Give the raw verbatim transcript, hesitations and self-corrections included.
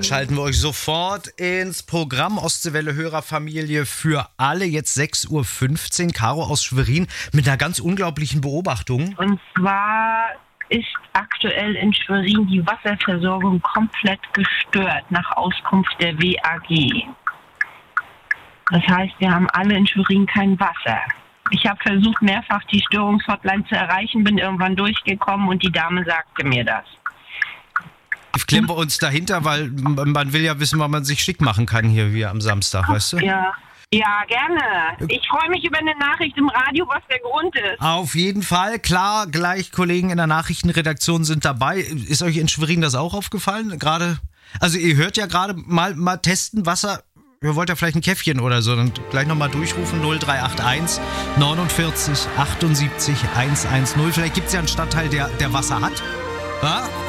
Schalten wir euch sofort ins Programm Ostseewelle Hörerfamilie für alle. Jetzt sechs Uhr fünfzehn. Caro aus Schwerin mit einer ganz unglaublichen Beobachtung. Und zwar ist aktuell in Schwerin die Wasserversorgung komplett gestört nach Auskunft der W A G. Das heißt, wir haben alle in Schwerin kein Wasser. Ich habe versucht, mehrfach die Störungshotline zu erreichen, bin irgendwann durchgekommen und die Dame sagte mir das. Klemmen wir uns dahinter, weil man will ja wissen, wann man sich schick machen kann hier wie am Samstag, weißt du? Ja, ja, gerne. Ich freue mich über eine Nachricht im Radio, was der Grund ist. Auf jeden Fall, klar, gleich Kollegen in der Nachrichtenredaktion sind dabei. Ist euch in Schwerin das auch aufgefallen? Gerade, also ihr hört ja gerade mal, mal testen, Wasser. Ihr wollt ja vielleicht ein Käffchen oder so, dann gleich nochmal durchrufen, null drei acht eins neunundvierzig achtundsiebzig hundertzehn. Vielleicht gibt es ja einen Stadtteil, der, der Wasser hat. Ja?